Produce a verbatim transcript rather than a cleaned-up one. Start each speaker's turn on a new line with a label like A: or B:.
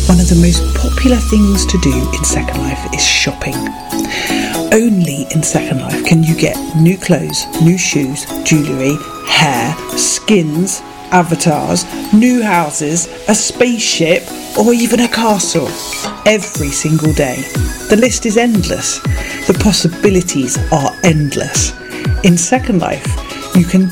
A: One of the most popular things to do in Second Life is shopping. Only in Second Life can you get new clothes, new shoes, jewellery, hair, skins, avatars, new houses, a spaceship, or even a castle. Every single day. The list is endless. The possibilities are endless. In Second Life, you can